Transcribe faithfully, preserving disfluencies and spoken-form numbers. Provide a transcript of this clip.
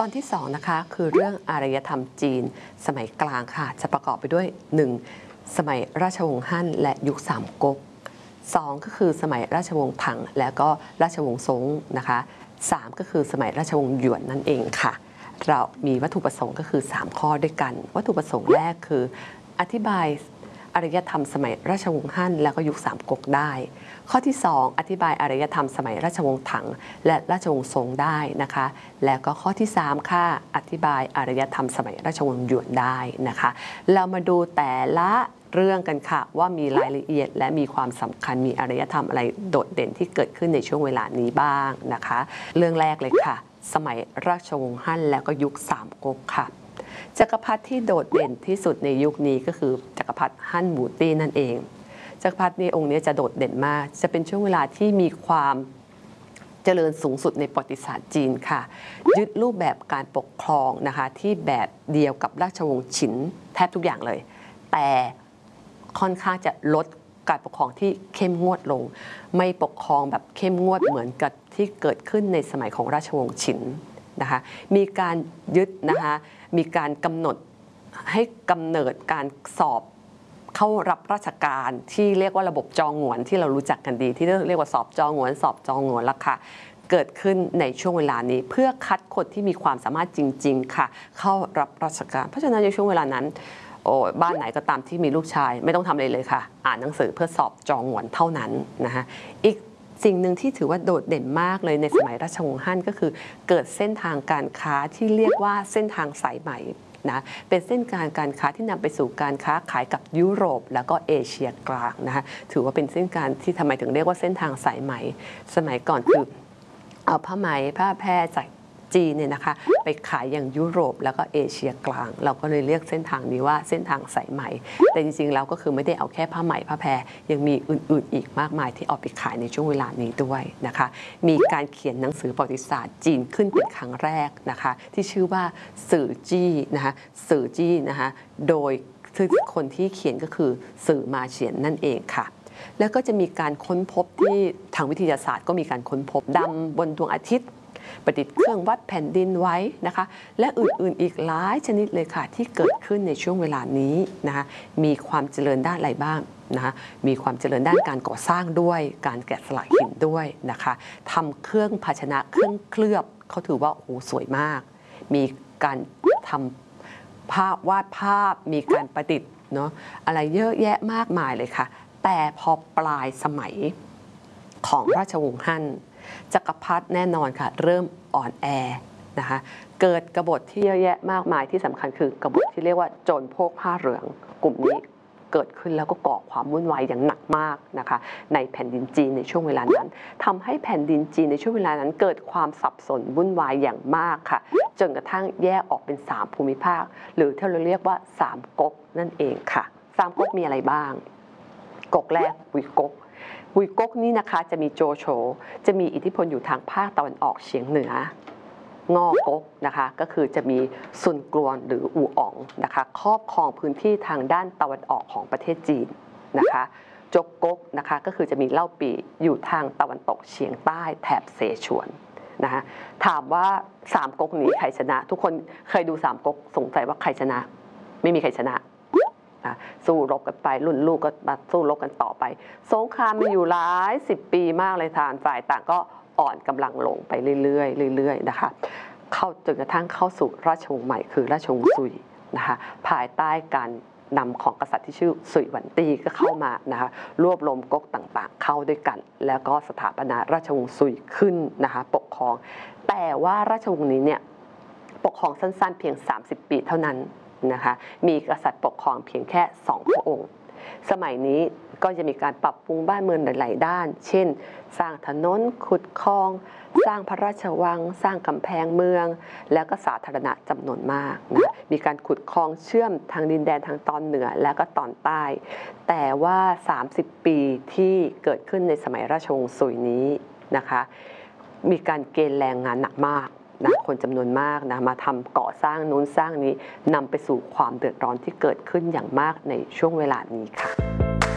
อนที่สองนะคะคือเรื่องอารยธรรมจีนสมัยกลางค่ะจะประกอบไปด้วย หนึ่ง. สมัยราชวงศ์ฮั่นและยุคสามก๊ก สอง. ก็คือสมัยราชวงศ์ถังและก็ราชวงศ์ซงนะคะ สาม. ก็คือสมัยราชวงศ์หยวนนั่นเองค่ะเรามีวัตถุประสงค์ก็คือสามข้อด้วยกันวัตถุประสงค์แรกคืออธิบายอารยธรรมสมัยราชวงศ์ฮั่นแล้วก็ยุคสามก๊กได้ข้อที่สองอธิบายอารยธรรมสมัยราชวงศ์ถังและราชวงศ์ซงได้นะคะแล้วก็ข้อที่สามค่ะอธิบายอารยธรรมสมัยราชวงศ์หยวนได้นะคะเรามาดูแต่ละเรื่องกันค่ะว่ามีรายละเอียดและมีความสำคัญมีอารยธรรมอะไรโดดเด่นที่เกิดขึ้นในช่วงเวลานี้บ้างนะคะเรื่องแรกเลยค่ะสมัยราชวงศ์ฮั่นแล้วก็ยุคสามก๊กค่ะจักรพรรดิที่โดดเด่นที่สุดในยุคนี้ก็คือจักรพรรดิฮั่นหมูตี้นั่นเองจักรพรรดิในองค์นี้จะโดดเด่นมากจะเป็นช่วงเวลาที่มีความเจริญสูงสุดในประวัติศาสตร์จีนค่ะยึดรูปแบบการปกครองนะคะที่แบบเดียวกับราชวงศ์ฉินแทบทุกอย่างเลยแต่ค่อนข้างจะลดการปกครองที่เข้มงวดลงไม่ปกครองแบบเข้มงวดเหมือนกับที่เกิดขึ้นในสมัยของราชวงศ์ฉินนะคะมีการยึดนะคะมีการกำหนดให้กำเนิดการสอบเข้ารับราชการที่เรียกว่าระบบจองหงวนที่เรารู้จักกันดีที่เรียกว่าสอบจองหงวนสอบจองหงวนราคาเกิดขึ้นในช่วงเวลานี้เพื่อคัดคนที่มีความสามารถจริงๆค่ะเข้ารับราชการเพราะฉะนั้นในช่วงเวลานั้นโอ้บ้านไหนก็ตามที่มีลูกชายไม่ต้องทำอะไรเลยค่ะอ่านหนังสือเพื่อสอบจองหงวนเท่านั้นนะคะอีกสิ่งหนึ่งที่ถือว่าโดดเด่นมากเลยในสมัยราชวงศ์ฮั่นก็คือเกิดเส้นทางการค้าที่เรียกว่าเส้นทางสายไหมนะเป็นเส้นการการค้าที่นำไปสู่การค้าขายกับยุโรปแล้วก็เอเชียกลางนะคะถือว่าเป็นเส้นการที่ทำไมถึงเรียกว่าเส้นทางสายไหมสมัยก่อนคือเอาผ้าไหมผ้าแพร่จากจีนเนี่ยนะคะไปขายอย่างยุโรปแล้วก็เอเชียกลางเราก็เลยเรียกเส้นทางนี้ว่าเส้นทางสายไหมแต่จริงๆแล้วก็คือไม่ได้เอาแค่ผ้าไหมผ้าแพรยังมีอื่นๆอีกมากมายที่เอาไปขายในช่วงเวลานี้ด้วยนะคะมีการเขียนหนังสือประวัติศาสตร์จีนขึ้นเป็นครั้งแรกนะคะที่ชื่อว่าสื่อจี้นะคะสื่อจี้นะคะโดยคนที่เขียนก็คือสื่อมาเฉียนนั่นเองค่ะแล้วก็จะมีการค้นพบที่ทางวิทยาศาสตร์ก็มีการค้นพบดำบนดวงอาทิตย์ประดิษฐ์เครื่องวัดแผ่นดินไว้นะคะและอื่นๆอีกหลายชนิดเลยค่ะที่เกิดขึ้นในช่วงเวลานี้นะคะมีความเจริญด้านอะไรบ้างนะคะมีความเจริญด้านการก่อสร้างด้วยการแกะสลักหินด้วยนะคะทำเครื่องภาชนะเครื่องเคลือบเขาถือว่าโอ้โหสวยมากมีการทำภาพวาดภาพมีการประดิษฐ์เนาะอะไรเยอะแยะมากมายเลยค่ะแต่พอปลายสมัยของราชวงศ์ฮั่นจักรพรรดิแน่นอนค่ะเริ่มอ่อนแอนะคะเกิดกบฏที่เยอะแยะมากมายที่สำคัญคือกบฏที่เรียกว่าโจรโพกผ้าเหลืองกลุ่มนี้เกิดขึ้นแล้วก็ก่อความวุ่นวายอย่างหนักมากนะคะในแผ่นดินจีนในช่วงเวลานั้นทำให้แผ่นดินจีนในช่วงเวลานั้นเกิดความสับสนวุ่นวายอย่างมากค่ะจนกระทั่งแยกออกเป็นสามภูมิภาคหรือที่เราเรียกว่าสามก๊กนั่นเองค่ะสามก๊กมีอะไรบ้างก๊กแรกหุยก๊กหุยก๊กนี่นะคะจะมีโจโฉจะมีอิทธิพลอยู่ทางภาคตะวันออกเฉียงเหนืองอก๊กนะคะก็คือจะมีซุนกลวนหรืออู่อ๋องนะคะครอบครองพื้นที่ทางด้านตะวันออกของประเทศจีนนะคะจกก๊กนะคะก็คือจะมีเล่าปี่อยู่ทางตะวันตกเฉียงใต้แถบเสฉวนนะคะถามว่าสามก๊กนี้ใครชนะทุกคนเคยดูสามก๊กสงสัยว่าใครชนะไม่มีใครชนะสู้รบกันไปรุ่นลูกก็มาสู้รบกันต่อไปสงครามมีอยู่หลายสิบปีมากเลยทานฝ่ายต่างก็อ่อนกำลังลงไปเรื่อยๆเรื่อยๆนะคะเข้าจนกระทั่งเข้าสู่ราชวงศ์ใหม่คือราชวงศ์ซุยนะคะภายใต้การนำของกษัตริย์ที่ชื่อซุยหวันตี้ก็เข้ามานะคะรวบรวมก๊กต่างๆเข้าด้วยกันแล้วก็สถาปนาราชวงศ์ซุยขึ้นนะคะปกครองแต่ว่าราชวงศ์นี้เนี่ยปกครองสั้นๆเพียงสามสิบปีเท่านั้นนะคะมีกษัตริย์ปกครองเพียงแค่สองพระองค์สมัยนี้ก็จะมีการปรับปรุงบ้านเมืองหลายๆด้านเช่นสร้างถนนขุดคลองสร้างพระราชวังสร้างกำแพงเมืองแล้วก็สาธารณะจำนวนมากนะมีการขุดคลองเชื่อมทางดินแดนทางตอนเหนือและก็ตอนใต้แต่ว่าสามสิบปีที่เกิดขึ้นในสมัยราชวงศ์ซุยนี้นะคะมีการเกณฑ์แรงงานหนักมากนะคนจำนวนมากนะมาทำก่อสร้างนู้นสร้างนี้นำไปสู่ความเดือดร้อนที่เกิดขึ้นอย่างมากในช่วงเวลานี้ค่ะ